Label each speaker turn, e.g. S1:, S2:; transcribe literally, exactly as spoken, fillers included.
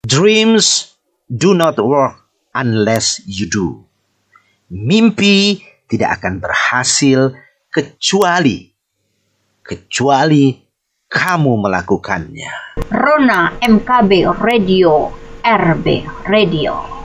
S1: Dreams do not work unless you do. Mimpi tidak akan berhasil kecuali kecuali kamu melakukannya.
S2: Rona M K B Radio, R B Radio.